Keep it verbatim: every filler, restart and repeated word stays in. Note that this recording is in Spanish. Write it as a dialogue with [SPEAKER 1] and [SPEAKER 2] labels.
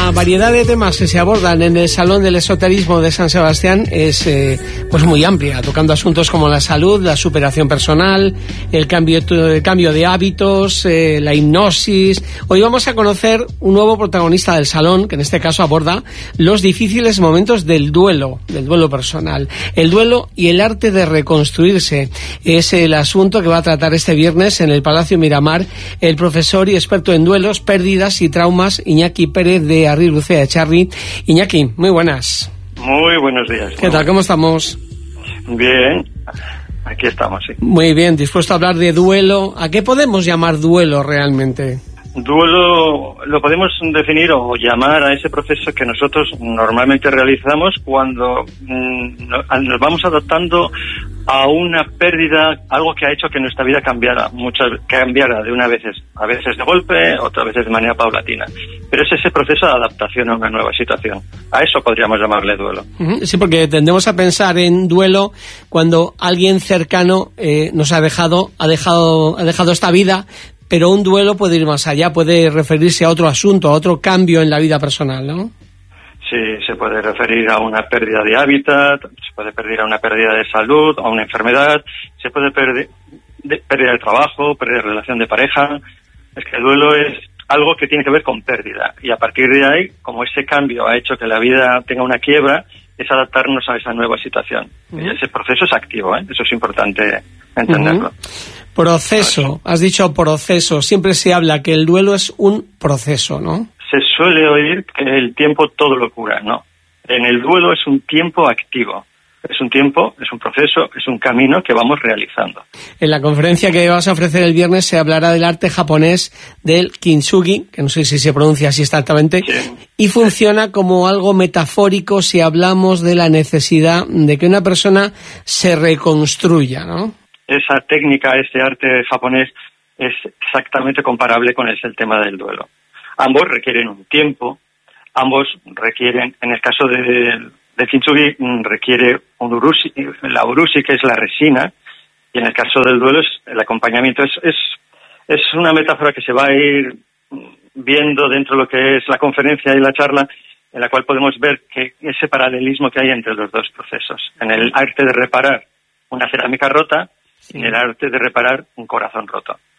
[SPEAKER 1] La variedad de temas que se abordan en el Salón del Esoterismo de San Sebastián es eh, pues muy amplia, tocando asuntos como la salud, la superación personal, el cambio, el cambio de hábitos, eh, la hipnosis. Hoy vamos a conocer un nuevo protagonista del Salón, que en este caso aborda los difíciles momentos del duelo, del duelo personal. El duelo y el arte de reconstruirse es el asunto que va a tratar este viernes en el Palacio Miramar el profesor y experto en duelos, pérdidas y traumas, Iñaki Pérez de Arri Lucea Echarri. Iñaki, muy buenas.
[SPEAKER 2] Muy buenos días.
[SPEAKER 1] ¿Qué tal? ¿Cómo estamos?
[SPEAKER 2] Bien, aquí estamos, sí.
[SPEAKER 1] Muy bien, dispuesto a hablar de duelo. ¿A qué podemos llamar duelo realmente?
[SPEAKER 2] Duelo lo podemos definir o llamar a ese proceso que nosotros normalmente realizamos cuando mmm, nos vamos adaptando a una pérdida, algo que ha hecho que nuestra vida cambiara, muchas cambiara de una vez, a veces de golpe, otras veces de manera paulatina. Pero es ese proceso de adaptación a una nueva situación. A eso podríamos llamarle duelo.
[SPEAKER 1] Sí, porque tendemos a pensar en duelo cuando alguien cercano eh, nos ha dejado, ha dejado, ha dejado esta vida. Pero un duelo puede ir más allá, puede referirse a otro asunto, a otro cambio en la vida personal, ¿no?
[SPEAKER 2] Sí, se puede referir a una pérdida de hábitat, se puede referir a una pérdida de salud, a una enfermedad, se puede perder de, pérdida de trabajo, pérdida de relación de pareja. Es que el duelo es algo que tiene que ver con pérdida. Y a partir de ahí, como ese cambio ha hecho que la vida tenga una quiebra, es adaptarnos a esa nueva situación. Uh-huh. Y ese proceso es activo, ¿eh? Eso es importante entenderlo.
[SPEAKER 1] Uh-huh. Proceso, has dicho proceso. Siempre se habla que el duelo es un proceso, ¿no?
[SPEAKER 2] Se suele oír que el tiempo todo lo cura, ¿no? En el duelo es un tiempo activo. Es un tiempo, es un proceso, es un camino que vamos realizando.
[SPEAKER 1] En la conferencia que vas a ofrecer el viernes se hablará del arte japonés del kintsugi, que no sé si se pronuncia así exactamente, sí. Y funciona como algo metafórico si hablamos de la necesidad de que una persona se reconstruya, ¿no?
[SPEAKER 2] Esa técnica, este arte japonés, es exactamente comparable con el tema del duelo. Ambos requieren un tiempo, ambos requieren, en el caso de, de kintsugi, requiere un urushi, la urushi, que es la resina, y en el caso del duelo, es, el acompañamiento es, es, es una metáfora que se va a ir viendo dentro de lo que es la conferencia y la charla, en la cual podemos ver que ese paralelismo que hay entre los dos procesos. En el arte de reparar una cerámica rota, sí. En el arte de reparar un corazón roto.